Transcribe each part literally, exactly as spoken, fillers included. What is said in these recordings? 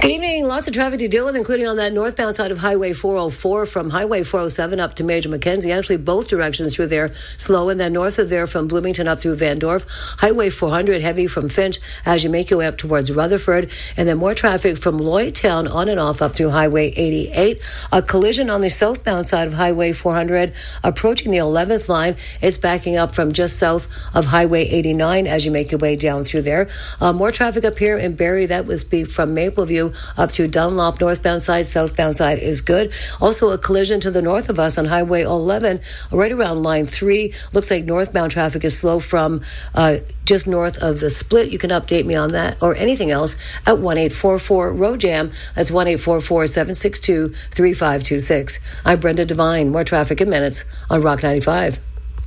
Good evening. Lots of traffic to deal with, including on that northbound side of Highway four oh four from Highway four oh seven up to Major Mackenzie. Actually, both directions through there slow. And then north of there from Bloomington up through Van Dorf. Highway four hundred heavy from Finch as you make your way up towards Rutherford. And then more traffic from Lloydtown on and off up through Highway eighty-eight. A collision on the southbound side of Highway four hundred approaching the eleventh line. It's backing up from just south of Highway eighty-nine as you make your way down through there. Uh, more traffic up here in Barrie. That was be from Mapleview up through Dunlop. Northbound side, southbound side is good. Also a collision to the north of us on Highway eleven, right around line three. Looks like northbound traffic is slow from uh, just north of the split. You can update me on that or anything else at one eight four four road jam. That's one eight four four, seven six two, three five two six. I'm Brenda Devine. More traffic in minutes on Rock ninety-five.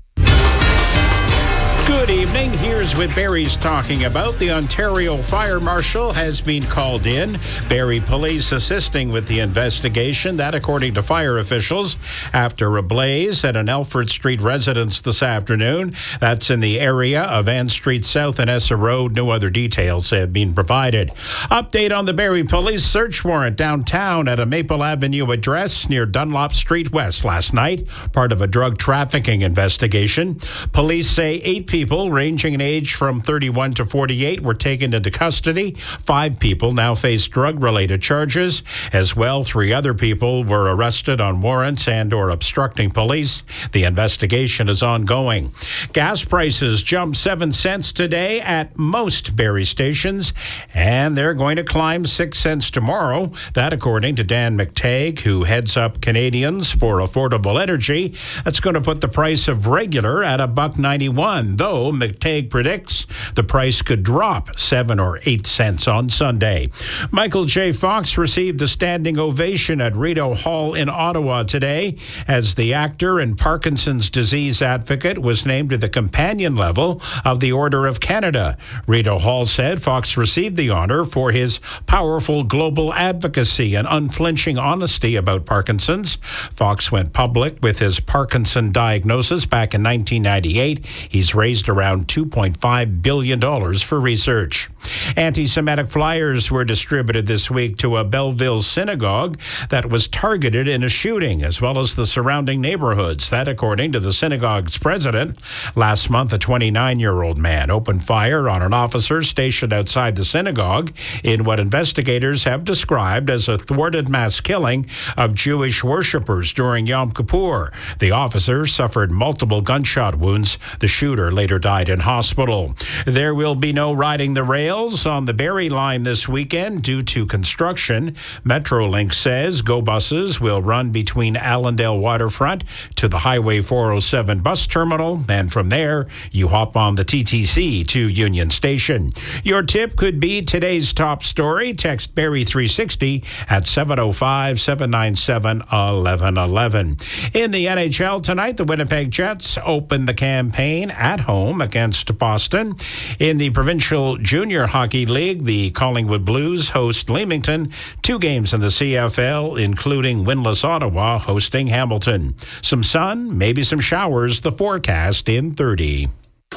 Good evening. Here's what Barrie's talking about. The Ontario Fire Marshal has been called in. Barrie Police assisting with the investigation. That, according to fire officials, after a blaze at an Alfred Street residence this afternoon. That's in the area of Ann Street South and Essa Road. No other details have been provided. Update on the Barrie Police search warrant downtown at a Maple Avenue address near Dunlop Street West last night, part of a drug trafficking investigation. Police say eight people ranging in age from thirty-one to forty-eight were taken into custody. Five people now face drug-related charges. As well, three other people were arrested on warrants and or obstructing police. The investigation is ongoing. Gas prices jumped seven cents today at most Barrie stations, and they're going to climb six cents tomorrow. That, according to Dan McTagg, who heads up Canadians for Affordable Energy. That's going to put the price of regular at a buck ninety-one. Though McTagg predicts the price could drop seven or eight cents on Sunday. Michael J. Fox received a standing ovation at Rideau Hall in Ottawa today as the actor and Parkinson's disease advocate was named to the companion level of the Order of Canada. Rideau Hall said Fox received the honor for his powerful global advocacy and unflinching honesty about Parkinson's. Fox went public with his Parkinson diagnosis back in nineteen ninety-eight. He's raised around two point five billion dollars for research. Anti-Semitic flyers were distributed this week to a Belleville synagogue that was targeted in a shooting, as well as the surrounding neighborhoods. That, according to the synagogue's president. Last month, a twenty-nine-year-old man opened fire on an officer stationed outside the synagogue in what investigators have described as a thwarted mass killing of Jewish worshippers during Yom Kippur. The officer suffered multiple gunshot wounds. The shooter later died in hospital. There will be no riding the rails on the Barrie line this weekend due to construction. Metrolink says GO buses will run between Allendale Waterfront to the Highway four oh seven bus terminal, and from there you hop on the T T C to Union Station. Your tip could be today's top story. Text Barrie three sixty at seven oh five, seven nine seven, one one one one. In the N H L tonight, the Winnipeg Jets open the campaign at home against Boston. In the Provincial Junior Hockey League, the Collingwood Blues host Leamington. Two games in the C F L, including winless Ottawa hosting Hamilton. Some sun, maybe some showers, the forecast in thirty.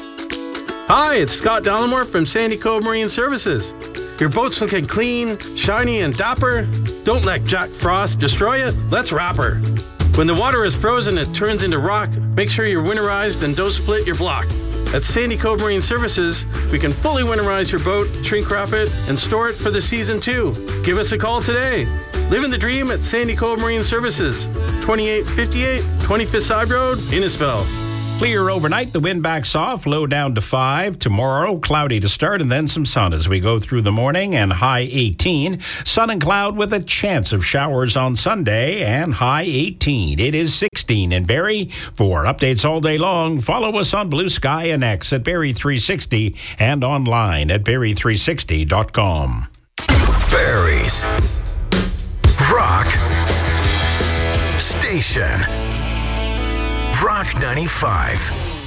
Hi, it's Scott Dallimore from Sandy Cove Marine Services. Your boat's looking clean, shiny, and dapper? Don't let Jack Frost destroy it. Let's wrap her. When the water is frozen, it turns into rock. Make sure you're winterized and don't split your block. At Sandy Cove Marine Services, we can fully winterize your boat, shrink wrap it, and store it for the season too. Give us a call today. Living the dream at Sandy Cove Marine Services, twenty-eight fifty-eight twenty-fifth Side Road, Innisfil. Clear overnight, the wind backs off, low down to five. Tomorrow, cloudy to start and then some sun as we go through the morning, and high eighteen. Sun and cloud with a chance of showers on Sunday and high eighteen. It is sixteen in Barrie. For updates all day long, follow us on Blue Sky and X at Barrie three sixty and online at barrie three sixty dot com. Barrie's Rock Station. Rock ninety-five.